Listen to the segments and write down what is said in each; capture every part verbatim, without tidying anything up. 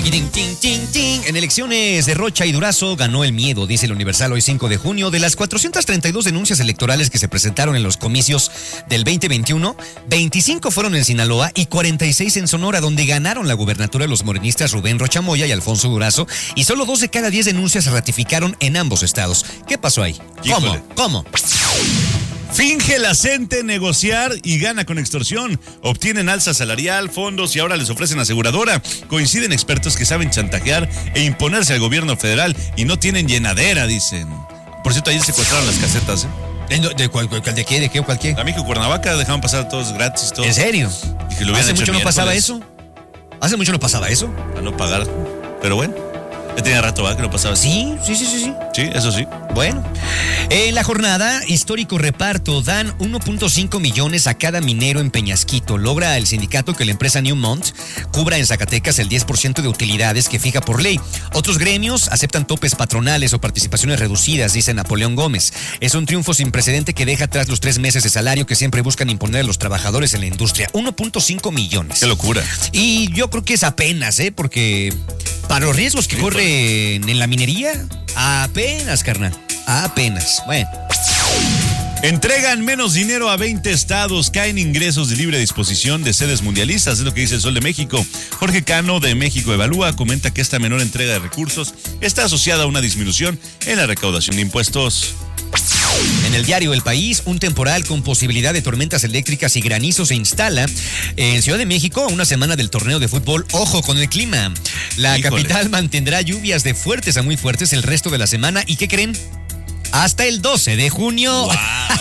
En elecciones de Rocha y Durazo ganó el miedo, dice el Universal hoy cinco de junio. De las cuatrocientas treinta y dos denuncias electorales que se presentaron en los comicios del veinte veintiuno, veinticinco fueron en Sinaloa y cuarenta y seis en Sonora, donde ganaron la gubernatura los morenistas Rubén Rocha Moya y Alfonso Durazo, y solo dos de cada diez denuncias se ratificaron en ambos estados. ¿Qué pasó ahí? ¿Cómo? Híjole. ¿Cómo? Finge la gente negociar y gana con extorsión. Obtienen alza salarial, fondos y ahora les ofrecen aseguradora. Coinciden expertos que saben chantajear e imponerse al gobierno federal y no tienen llenadera, dicen. Por cierto, ayer secuestraron las casetas, ¿eh? ¿De, de, cuál, cuál, ¿De qué? ¿De qué o cuál qué? A México, Cuernavaca, dejaban pasar a todos gratis. Todo. ¿En serio? Y que lo ¿Hace hecho mucho no pasaba miércoles. eso? ¿Hace mucho no pasaba eso? A no pagar. Pero bueno, ya tenía rato, ¿verdad? Que no pasaba eso. Sí, sí, sí, sí, sí. Sí, eso sí. Bueno, en la jornada, histórico reparto, dan uno punto cinco millones a cada minero en Peñasquito. Logra el sindicato que la empresa Newmont cubra en Zacatecas el diez por ciento de utilidades que fija por ley. Otros gremios aceptan topes patronales o participaciones reducidas, dice Napoleón Gómez. Es un triunfo sin precedente que deja atrás los tres meses de salario que siempre buscan imponer a los trabajadores en la industria. uno punto cinco millones. Qué locura. Y yo creo que es apenas, ¿eh? Porque para los riesgos que Sí, corren en la minería, apenas, carnal. Apenas. Bueno. Entregan menos dinero a veinte estados, caen ingresos de libre disposición de sedes mundialistas, es lo que dice el Sol de México. Jorge Cano de México Evalúa comenta que esta menor entrega de recursos está asociada a una disminución en la recaudación de impuestos. En el diario El País, un temporal con posibilidad de tormentas eléctricas y granizo se instala en Ciudad de México a una semana del torneo de fútbol. Ojo con el clima. La Híjole. capital mantendrá lluvias de fuertes a muy fuertes el resto de la semana. ¿Y qué creen? Hasta el doce de junio. Wow.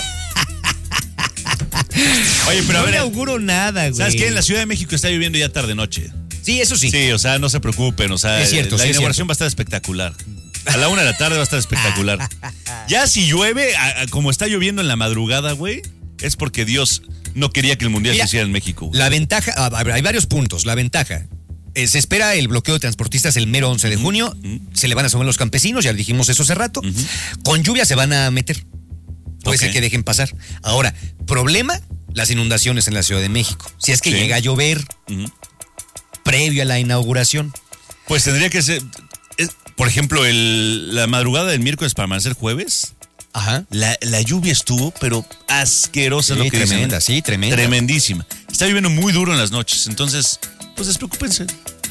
Oye, pero a No ver, le auguro nada, güey. ¿sabes qué? En la Ciudad de México está lloviendo ya tarde-noche. Sí, eso sí. Sí, o sea, no se preocupen, o sea, Es cierto, la sí, es inauguración cierto. va a estar espectacular. A la una de la tarde va a estar espectacular. Ya si llueve, a- a- como está lloviendo en la madrugada, güey, es porque Dios no quería que el Mundial Mira, se hiciera en México. Güey. La ventaja, a ver, hay varios puntos. La ventaja, eh, se espera el bloqueo de transportistas el mero once de junio. ujú. Se le van a sumar los campesinos, ya dijimos eso hace rato. Ujú. Con lluvia se van a meter. Puede Ok. ser que dejen pasar. Ahora, problema, las inundaciones en la Ciudad de México. Si es que Sí. llega a llover Ujú. previo a la inauguración. Pues tendría que ser, es- por ejemplo, el, la madrugada del miércoles para amanecer jueves, Ajá. la, la lluvia estuvo, pero asquerosa, Sí, es lo que dicen. tremenda, sí, tremenda. Tremendísima. Está lloviendo muy duro en las noches, entonces, pues despreocúpense.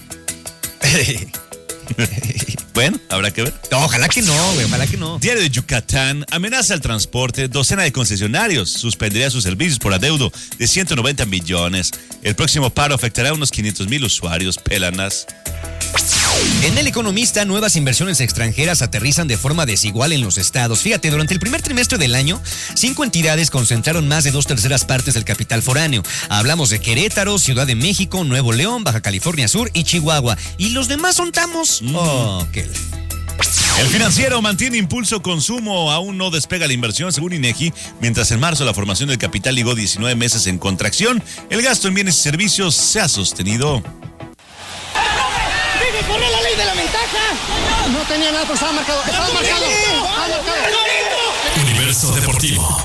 Bueno, habrá que ver. No, ojalá que no, güey, ojalá que no. Diario de Yucatán amenaza el transporte. Docena de concesionarios suspendería sus servicios por adeudo de ciento noventa millones. El próximo paro afectará a unos quinientos mil usuarios. Pélanas. En El Economista, nuevas inversiones extranjeras aterrizan de forma desigual en los estados. Fíjate, durante el primer trimestre del año, cinco entidades concentraron más de dos terceras partes del capital foráneo. Hablamos de Querétaro, Ciudad de México, Nuevo León, Baja California Sur y Chihuahua. ¿Y los demás son tamos? Mm. Oh, qué... El Financiero mantiene impulso consumo, aún no despega la inversión según INEGI, mientras en marzo la formación del capital llegó diecinueve meses en contracción, el gasto en bienes y servicios se ha sostenido. ¡Debe correr la ley de la ventaja! No tenía nada, pero estaba marcado. Estaba marcado. Estaba marcado. Universo Deportivo.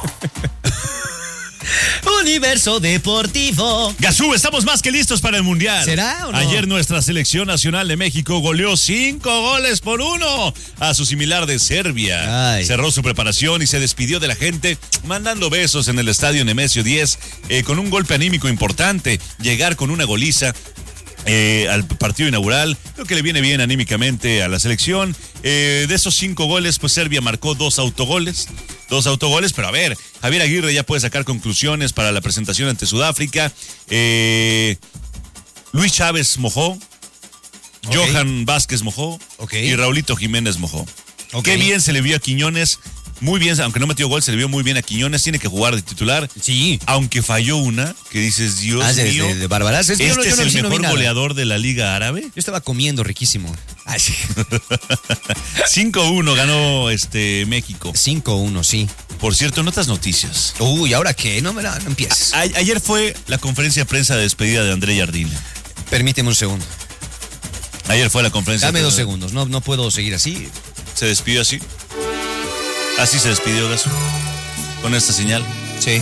Universo Deportivo. Gazú, estamos más que listos para el Mundial. ¿Será o no? Ayer nuestra selección nacional de México goleó cinco goles por uno a su similar de Serbia. Ay. Cerró su preparación y se despidió de la gente mandando besos en el estadio Nemesio diez eh, con un golpe anímico importante. Llegar con una goliza Eh, al partido inaugural, creo que le viene bien anímicamente a la selección. Eh, de esos cinco goles, pues Serbia marcó dos autogoles, dos autogoles, pero a ver, Javier Aguirre ya puede sacar conclusiones para la presentación ante Sudáfrica. Eh, Luis Chávez mojó, Ok. Johan Vázquez mojó Ok. y Raulito Jiménez mojó. Ok. Qué bien se le vio a Quiñones, muy bien, aunque no metió gol, se le vio muy bien a Quiñones, tiene que jugar de titular. Sí. Aunque falló una, que dices, Dios Ah, de, mío, de, de Barbaras. Es que este yo no- yo es no- el sí no vi mejor nada. goleador de la Liga Árabe. Yo estaba comiendo riquísimo. Ay, sí. cinco uno ganó este México. cinco uno, sí. Por cierto, en otras noticias. Uy, ¿ahora qué? No me la no empieces. A- ayer fue la conferencia de prensa de despedida de André Jardine. Permíteme un segundo. Ayer fue la conferencia Dame de dos prensa. segundos. No, no puedo seguir así. Se despidió así. Así se despidió, Gaso. Con esta señal. Sí.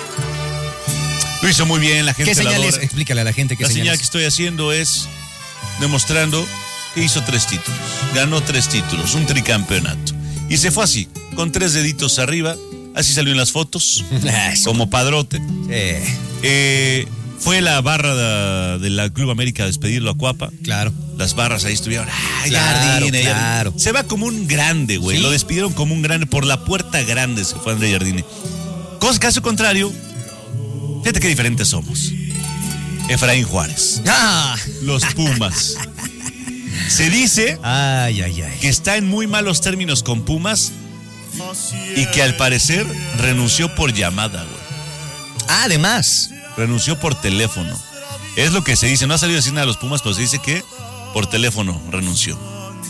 Lo hizo muy bien, la gente ¿Qué la señal es? adora. Explícale a la gente qué La señal señal es. que estoy haciendo es demostrando que hizo tres títulos. Ganó tres títulos, un tricampeonato. Y se fue así, con tres deditos arriba. Así salió en las fotos, como padrote. Eh, Eh, fue la barra de, de la Club América a despedirlo a Cuapa. claro. Las barras ahí estuvieron. Ay, Claro, Jardine, claro. Jardine. Se va como un grande, güey. Sí. Lo despidieron como un grande. Por la puerta grande se fue André Jardine. Cosa, caso contrario, fíjate qué diferentes somos. Efraín Juárez. ¡Ah! Los Pumas. Se dice Ay, ay, ay. que está en muy malos términos con Pumas y que al parecer renunció por llamada, güey. Ah, además. Renunció por teléfono. Es lo que se dice. No ha salido a decir nada de los Pumas, pero se dice que por teléfono renunció.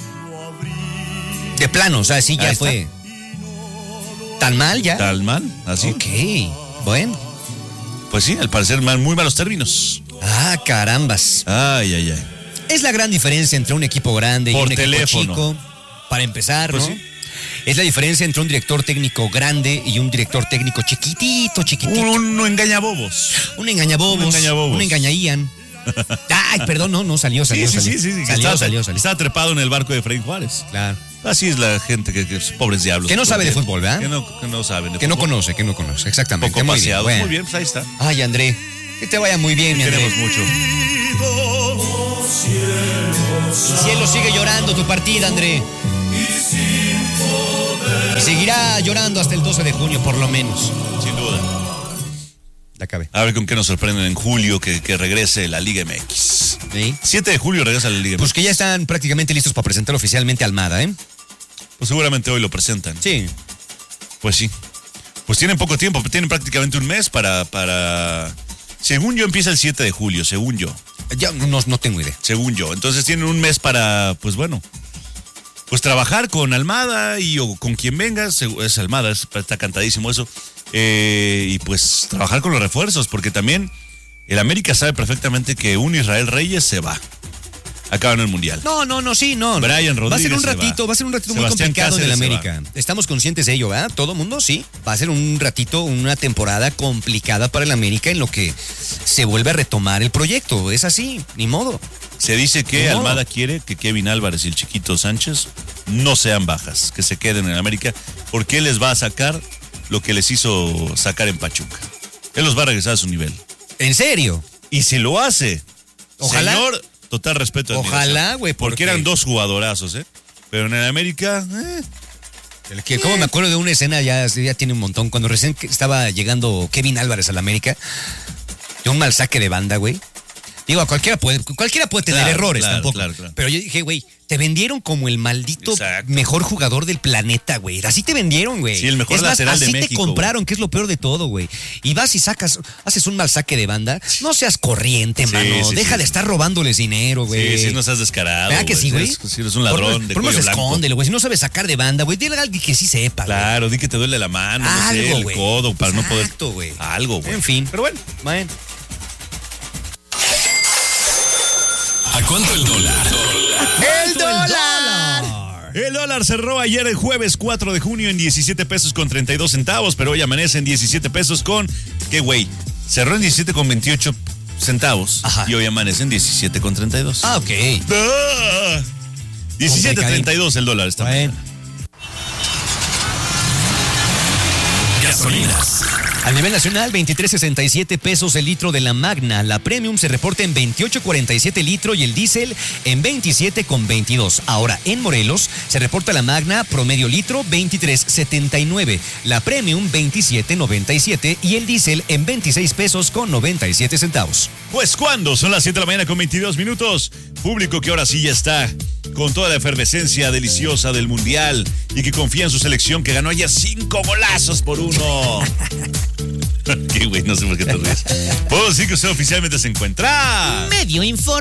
De plano, o sea, sí, ya Ahí fue. ¿Tan mal ya? ¿Tal mal? ¿Así? Ok, bueno. Pues sí, al parecer mal, muy malos términos. Ah, carambas. Ay, ay, ay. Es la gran diferencia entre un equipo grande Por y un teléfono. equipo chico. Para empezar, Pues ¿no? sí. Es la diferencia entre un director técnico grande y un director técnico chiquitito, chiquitito. Un, un engañabobos. Un engañabobos. Un engañabobos. Un engañaían. Ay, perdón, no, no, salió, salió, Sí, sí, salió. sí, sí, sí, que Salió, estaba, salió, salió. estaba trepado en el barco de Efraín Juárez. Claro. Así es la gente, que, que pobres diablos. Que no sabe de fútbol, ¿verdad? Que no, que no saben de Que no fútbol. conoce, que no conoce, exactamente. Poco Muy bien, paseados. bueno. Muy bien, pues ahí está. Ay, André, que te vaya muy bien, mi André. Queremos mucho. El cielo sigue llorando tu partida, André. Y seguirá llorando hasta el doce de junio, por lo menos. Sin duda. La acabé. A ver con qué nos sorprenden en julio que, que regrese la Liga M X. ¿Sí? siete de julio regresa la Liga M X. Pues que ya están prácticamente listos para presentar oficialmente a Almada, ¿eh? Pues seguramente hoy lo presentan. Sí. Pues sí. Pues tienen poco tiempo, tienen prácticamente un mes para, para... Según yo empieza el siete de julio, según yo. Ya no, no tengo idea. Según yo. Entonces tienen un mes para, pues bueno, pues trabajar con Almada y o con quien venga. Es Almada, es- está cantadísimo eso. Eh, y pues trabajar con los refuerzos, porque también el América sabe perfectamente que un Israel Reyes se va. Acaba en el Mundial. No, no, no, sí, no. Brian Va a ser Rodríguez un se ratito, va. va a ser un ratito muy Sebastián complicado del Cáceres se América. Estamos conscientes de ello, ¿verdad? Todo mundo, sí. Va a ser un ratito, una temporada complicada para el América en lo que se vuelve a retomar el proyecto. Es así, ni modo. Se dice que No. Almada quiere que Kevin Álvarez y el Chiquito Sánchez no sean bajas, que se queden en el América, porque él les va a sacar lo que les hizo sacar en Pachuca. Él los va a regresar a su nivel. ¿En serio? Y si lo hace, Ojalá. señor, total respeto. y Ojalá, admiración. güey, Porque porque- eran dos jugadorazos, ¿eh? Pero en el América, eh, El que, como me acuerdo de una escena, ya, ya tiene un montón, cuando recién que estaba llegando Kevin Álvarez a la América, de un mal saque de banda, güey. Digo, cualquiera puede, cualquiera puede tener Claro, errores claro, tampoco. claro, claro. Pero yo dije, güey, te vendieron como el maldito Exacto. mejor jugador del planeta, güey. Así te vendieron, güey. Sí, el mejor Es más, lateral de así México, te compraron, que es lo peor de todo, güey. Y vas y sacas, haces un mal saque de banda. No seas corriente, Sí, mano. sí, Deja sí. de estar robándoles dinero, güey. sí, sí, no seas descarado. ¿Verdad que sí, güey? Si eres un ladrón por, de por lo cuello menos blanco. escóndelo, güey. Si no sabes sacar de banda, güey, dile a alguien que sí sepa, güey. Claro, di que te duele la mano, no sé, Algo, el güey. codo, para no poder... Exacto, güey. Algo, güey. En fin. Pero bueno, bueno. ¿A cuánto el dólar? ¡El dólar! El dólar cerró ayer el jueves cuatro de junio en diecisiete pesos con treinta y dos centavos, pero hoy amanece en diecisiete pesos con... ¿Qué güey? Cerró en diecisiete con veintiocho centavos. Ajá. Y hoy amanece en diecisiete con treinta y dos. Ah, ok. Ah. diecisiete treinta y dos el dólar está. Bueno. Gasolinas. A nivel nacional, veintitrés sesenta y siete pesos el litro de la Magna. La Premium se reporta en veintiocho cuarenta y siete litro y el diésel en veintisiete con veintidós. Ahora, en Morelos, se reporta la Magna promedio litro veintitrés setenta y nueve, la Premium veintisiete noventa y siete y el diésel en veintiséis pesos con noventa y siete centavos. Pues cuando son las siete de la mañana con veintidós minutos, público que ahora sí ya está con toda la efervescencia deliciosa del Mundial y que confía en su selección que ganó ayer cinco golazos por uno. Qué güey, no sé por qué te ríes. Puedo decir que usted oficialmente se encuentra... Medio informe.